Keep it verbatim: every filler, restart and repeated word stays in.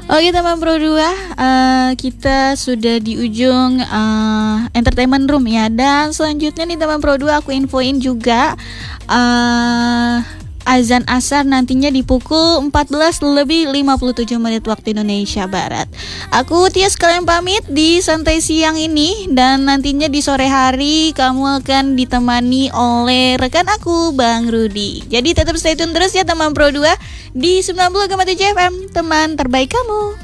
Oke teman Pro dua, uh, kita sudah di ujung uh, entertainment room ya. Dan selanjutnya nih teman Pro dua, aku infoin juga uh, azan asar nantinya di pukul empat belas lebih lima puluh tujuh menit waktu Indonesia Barat. Aku Tia sekalian pamit di santai siang ini, dan nantinya di sore hari kamu akan ditemani oleh rekan aku Bang Rudi. Jadi tetap stay tune terus ya teman Pro dua di sembilan puluh koma tujuh F M, teman terbaik kamu.